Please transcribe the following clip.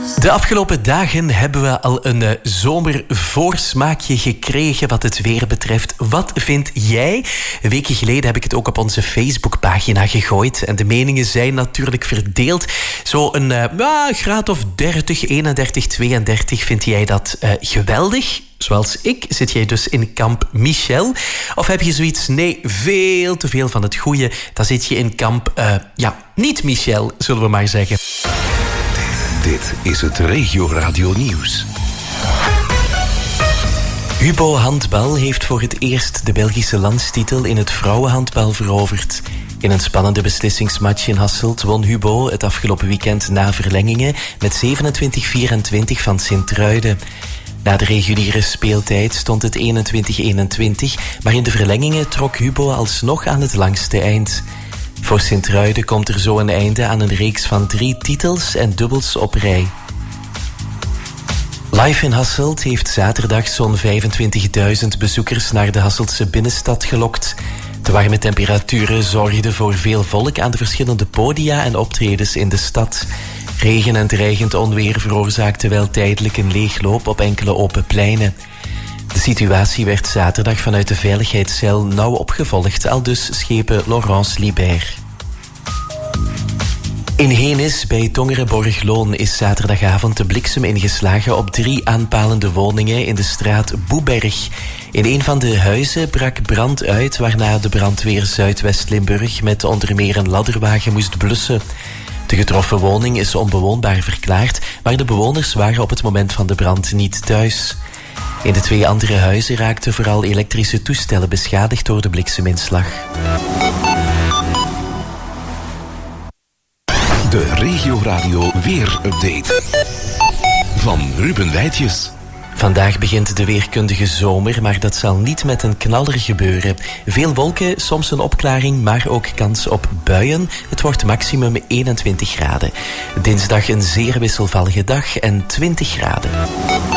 De afgelopen dagen hebben we al een zomervoorsmaakje gekregen wat het weer betreft. Wat vind jij? Een weekje geleden heb ik het ook op onze Facebookpagina gegooid. En de meningen zijn natuurlijk verdeeld. Zo'n graad of 30, 31, 32. Vind jij dat geweldig? Zoals ik, zit jij dus in kamp Michel? Of heb je zoiets, nee, veel te veel van het goede? Dan zit je in kamp, niet Michel, zullen we maar zeggen. Dit is het Regio Radio Nieuws. Hubo Handbal heeft voor het eerst de Belgische landstitel in het vrouwenhandbal veroverd. In een spannende beslissingsmatch in Hasselt won Hubo het afgelopen weekend na verlengingen met 27-24 van Sint-Truiden. Na de reguliere speeltijd stond het 21-21, maar in de verlengingen trok Hubo alsnog aan het langste eind. Voor Sint-Truiden komt er zo een einde aan een reeks van 3 titels en dubbels op rij. Live in Hasselt heeft zaterdag zo'n 25.000 bezoekers naar de Hasseltse binnenstad gelokt. De warme temperaturen zorgden voor veel volk aan de verschillende podia en optredens in de stad. Regen en dreigend onweer veroorzaakten wel tijdelijk een leegloop op enkele open pleinen. De situatie werd zaterdag vanuit de veiligheidscel nauw opgevolgd, aldus schepen Laurence Libert. In Henis bij Tongeren-Borgloon is zaterdagavond de bliksem ingeslagen op 3 aanpalende woningen in de straat Boeberg. In een van de huizen brak brand uit, waarna de brandweer Zuidwest-Limburg met onder meer een ladderwagen moest blussen. De getroffen woning is onbewoonbaar verklaard, maar de bewoners waren op het moment van de brand niet thuis. In de 2 andere huizen raakten vooral elektrische toestellen beschadigd door de blikseminslag. De Regio Radio Weer-update van Ruben Wijtjes. Vandaag begint de weerkundige zomer, maar dat zal niet met een knaller gebeuren. Veel wolken, soms een opklaring, maar ook kans op buien. Het wordt maximum 21 graden. Dinsdag een zeer wisselvallige dag en 20 graden.